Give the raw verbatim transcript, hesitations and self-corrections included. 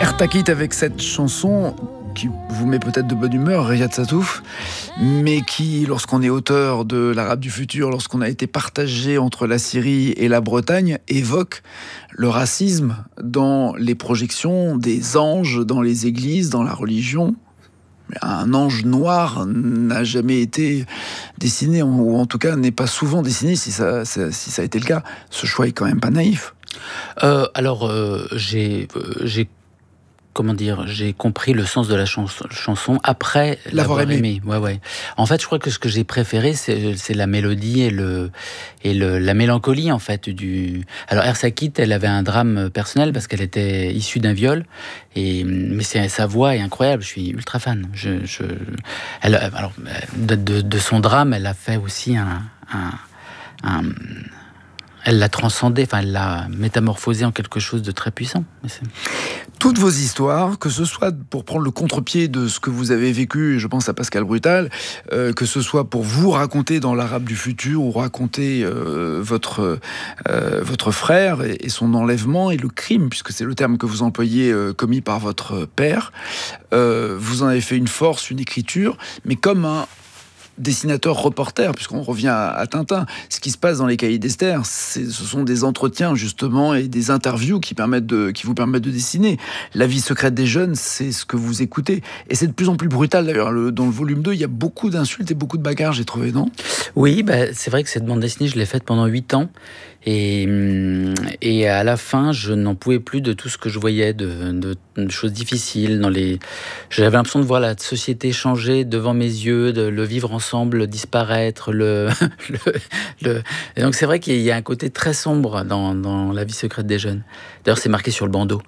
Ertakit avec cette chanson qui vous met peut-être de bonne humeur, Riyad Sattouf, mais qui, lorsqu'on est auteur de l'Arabe du futur, lorsqu'on a été partagé entre la Syrie et la Bretagne, évoque le racisme dans les projections des anges, dans les églises, dans la religion. Un ange noir n'a jamais été dessiné, ou en tout cas n'est pas souvent dessiné, si ça, si ça a été le cas. Ce choix est quand même pas naïf. Euh, alors, euh, j'ai, euh, j'ai comment dire, j'ai compris le sens de la chanson, chanson après l'avoir, l'avoir aimé. aimé. Ouais, ouais. En fait, je crois que ce que j'ai préféré, c'est, c'est la mélodie et le et le, la mélancolie en fait du. Alors, Ertakit, elle avait un drame personnel parce qu'elle était issue d'un viol. Et mais c'est, sa voix est incroyable. Je suis ultra fan. Je, je, elle, alors de, de, de son drame, elle a fait aussi un, un, un elle l'a transcendé, enfin, elle l'a métamorphosé en quelque chose de très puissant. Mais c'est... Toutes vos histoires, que ce soit pour prendre le contre-pied de ce que vous avez vécu, et je pense à Pascal Brutal, euh, que ce soit pour vous raconter dans l'Arabe du futur, ou raconter euh, votre, euh, votre frère et, et son enlèvement et le crime, puisque c'est le terme que vous employez, euh, commis par votre père, euh, vous en avez fait une force, une écriture, mais comme un dessinateur-reporter, puisqu'on revient à, à Tintin. Ce qui se passe dans les Cahiers d'Esther, c'est, ce sont des entretiens, justement, et des interviews qui, permettent de, qui vous permettent de dessiner. La vie secrète des jeunes, c'est ce que vous écoutez. Et c'est de plus en plus brutal, d'ailleurs. Le, dans le volume deux, il y a beaucoup d'insultes et beaucoup de bagarres, j'ai trouvé, non ? Oui, bah, c'est vrai que cette bande dessinée, je l'ai faite pendant huit ans. Et, et à la fin, je n'en pouvais plus de tout ce que je voyais, de, de, de choses difficiles. Dans les... J'avais l'impression de voir la société changer devant mes yeux, de le vivre ensemble, disparaître. Le, le, le... Et donc c'est vrai qu'il y a un côté très sombre dans, dans la vie secrète des jeunes. D'ailleurs, c'est marqué sur le bandeau.